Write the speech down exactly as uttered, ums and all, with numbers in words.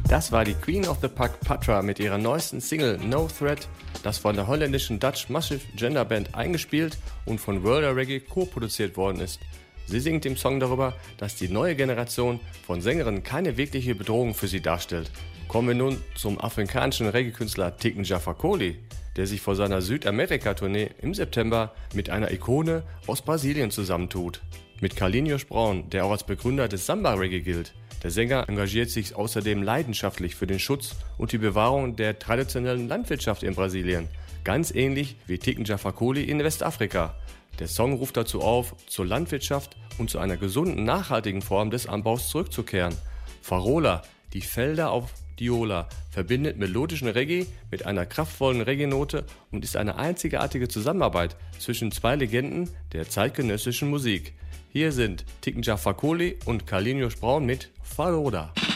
Das war die Queen of the Puck Patra mit ihrer neuesten Single No Threat, das von der holländischen Dutch Massive Gender Band eingespielt und von World Reggae co-produziert worden ist. Sie singt im Song darüber, dass die neue Generation von Sängerinnen keine wirkliche Bedrohung für sie darstellt. Kommen wir nun zum afrikanischen Reggae-Künstler Tiken Jah Fakoly, der sich vor seiner Südamerika-Tournee im September mit einer Ikone aus Brasilien zusammentut. Mit Carlinhos Brown, der auch als Begründer des Samba-Reggae gilt. Der Sänger engagiert sich außerdem leidenschaftlich für den Schutz und die Bewahrung der traditionellen Landwirtschaft in Brasilien, ganz ähnlich wie Tiken Jah Fakoly in Westafrika. Der Song ruft dazu auf, zur Landwirtschaft und zu einer gesunden, nachhaltigen Form des Anbaus zurückzukehren. Farola, die Felder auf Diola, verbindet melodischen Reggae mit einer kraftvollen Reggae-Note und ist eine einzigartige Zusammenarbeit zwischen zwei Legenden der zeitgenössischen Musik. Hier sind Tiken Jah Fakoly und Carlinhos Brown mit Farola.